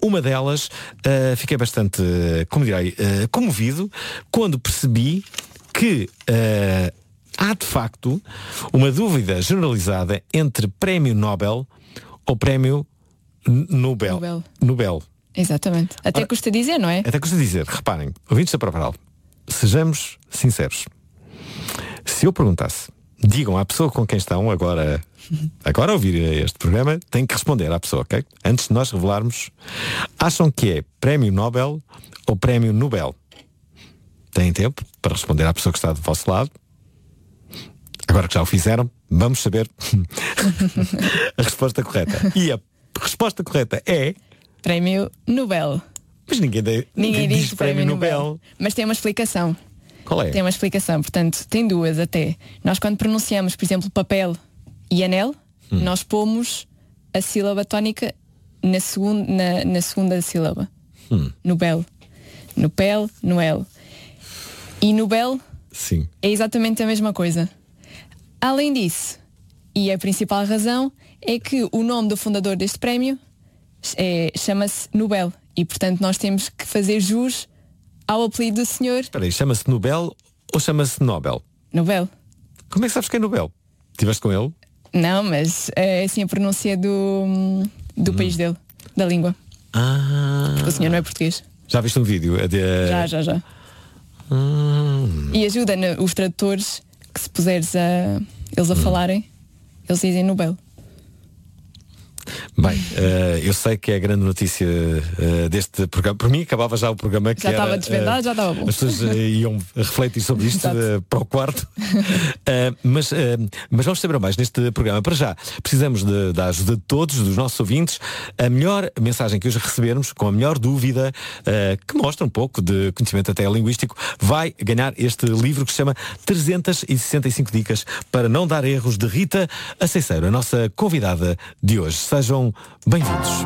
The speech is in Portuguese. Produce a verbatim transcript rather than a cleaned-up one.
uma delas, uh, fiquei bastante, uh, como direi, uh, comovido quando percebi que uh, há de facto uma dúvida generalizada entre Prémio Nobel ou Prémio N- Nobel. Nobel. Nobel. Exatamente. Até Ora, custa dizer, não é? Até custa dizer, reparem, ouvintes da Provaral, sejamos sinceros. Se eu perguntasse, digam à pessoa com quem estão agora, agora a ouvir este programa, tem que responder à pessoa, ok? Antes de nós revelarmos, acham que é Prémio Nobel ou Prémio Nobel? Têm tempo para responder à pessoa que está do vosso lado. Agora que já o fizeram, vamos saber a resposta correta. E a resposta correta é... Prémio Nobel. Mas ninguém, de, Ninguém diz, diz Prémio Prémio Nobel. Nobel. Mas tem uma explicação. Qual é? Tem uma explicação, portanto, tem duas até. Nós quando pronunciamos, por exemplo, papel e anel, hum. nós pomos a sílaba tónica na, segun, na, na segunda sílaba. Hum. Nobel. Nobel, Noel. E Nobel Sim. é exatamente a mesma coisa. Além disso, e a principal razão, é que o nome do fundador deste prémio é, chama-se Nobel. E, portanto, nós temos que fazer jus ao apelido do senhor. Espera aí, chama-se Nobel ou chama-se Nobel? Nobel. Como é que sabes que é Nobel? Estiveste com ele? Não, mas é assim a pronúncia do, do hum. país dele, da língua. Ah. Porque o senhor não é português. Já viste um vídeo? De... Já, já, já. Hum. E ajuda né, os tradutores que se puseres a, eles a hum. falarem, eles dizem Nobel. Bem, uh, eu sei que é a grande notícia uh, deste programa. Por mim acabava já o programa que já estava desvendado, uh, já estava bom. As pessoas uh, iam refletir sobre isto uh, para o quarto. uh, mas, uh, mas vamos saber mais neste programa. Para já, precisamos de, da ajuda de todos, dos nossos ouvintes. A melhor mensagem que hoje recebermos, com a melhor dúvida, uh, que mostra um pouco de conhecimento até linguístico, vai ganhar este livro que se chama trezentas e sessenta e cinco dicas para não dar erros, de Rita Aceiceiro, a nossa convidada de hoje. Sejam bem-vindos.